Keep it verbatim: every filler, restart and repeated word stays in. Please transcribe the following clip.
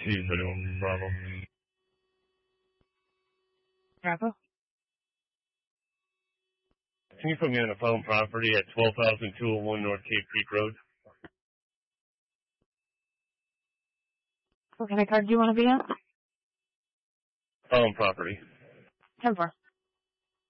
Bravo. Bravo? Can you put me on a phone property at twelve thousand two oh one North Cave Creek Road? What kind of card do you want to be on? Phone property. ten four.